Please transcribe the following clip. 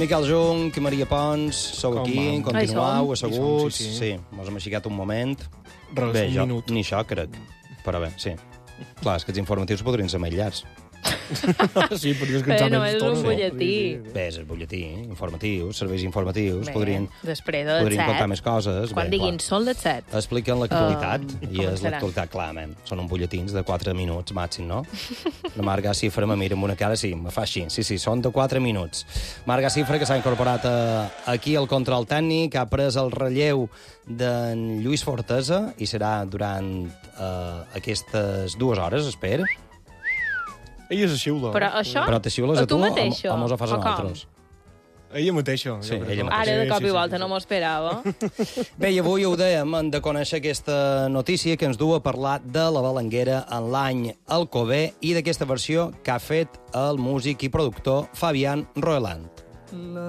Miquel Junc, Maria Pons, sou aquí, continuau, asseguts. Sí, mos hem aixecat un moment. Res, un minut. Ni això, crec. Però bé, sí. Clar, és que els informatius podrien ser més llargs. Sí, podries Però no és un butlletí. Bé, és el butlletí, informatius, serveis informatius, Bé, podrien després de les 7. contar més coses. Quan bé, diguin clar. són les 7. Expliquen l'actualitat, i és començarà. l'actualitat, clarament. Són uns butlletins de 4 minuts màxim, no? La Marga Cifra me mira amb una cara, sí, me fa així. Sí, són de 4 minuts. Marga Cifra, que s'ha incorporat aquí al control tècnic, ha pres el relleu d'en Lluís Fortesa i serà durant aquestes 2 hores, espera. Ella se xiula. Però això, Però te xiules a tu mateixa, o mos ho fas a o com? nosaltres? Ella mateixa. Sí, jo crec. ella mateixa. Ara, de cop i volta, no m'ho esperava. Bé, i avui ho dèiem, hem de conèixer aquesta notícia que ens du a parlar de la Balanguera en l'any Alcover i d'aquesta versió que ha fet el músic i productor Fabián Roeland.